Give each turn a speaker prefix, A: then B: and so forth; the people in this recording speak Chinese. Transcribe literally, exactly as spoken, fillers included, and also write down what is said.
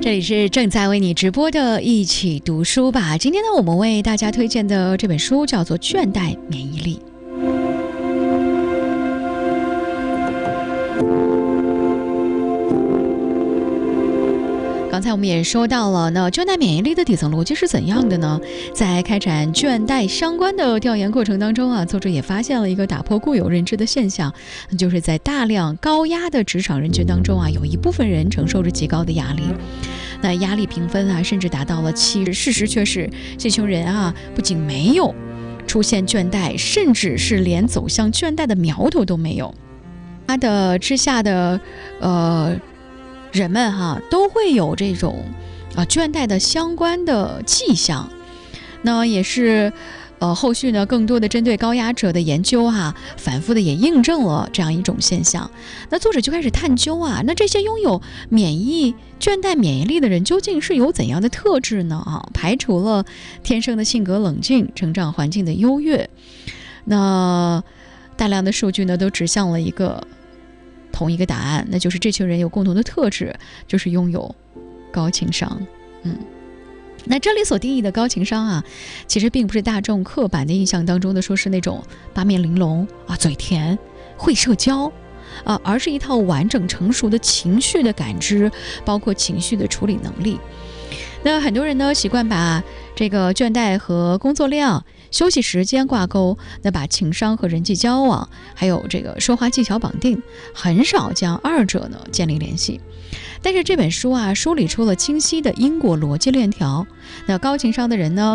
A: 这里是正在为你直播的一起读书吧。今天呢，我们为大家推荐的这本书叫做《倦怠免疫力》。刚才我们也说到了，那倦怠免疫力的底层逻辑是怎样的呢？在开展倦怠相关的调研过程当中啊，作者也发现了一个打破固有认知的现象，就是在大量高压的职场人群当中啊，有一部分人承受着极高的压力。那压力评分啊，甚至达到了七。事实却是，这群人啊，不仅没有出现倦怠，甚至是连走向倦怠的苗头都没有。他的之下的呃。人们哈、啊、都会有这种啊倦怠的相关的迹象，那也是呃后续呢更多的针对高压者的研究哈、啊，反复的也印证了这样一种现象。那作者就开始探究啊，那这些拥有免疫倦怠免疫力的人究竟是有怎样的特质呢？啊，排除了天生的性格冷静、成长环境的优越，那大量的数据呢都指向了一个。同一个答案，那就是这群人有共同的特质，就是拥有高情商。嗯，那这里所定义的高情商啊，其实并不是大众刻板的印象当中的说是那种八面玲珑啊、嘴甜、会社交啊，而是一套完整成熟的情绪的感知，包括情绪的处理能力。那很多人呢习惯把这个倦怠和工作量、休息时间挂钩，那把情商和人际交往还有这个说话技巧绑定，很少将二者呢建立联系。但是这本书啊梳理出了清晰的因果逻辑链条，那高情商的人呢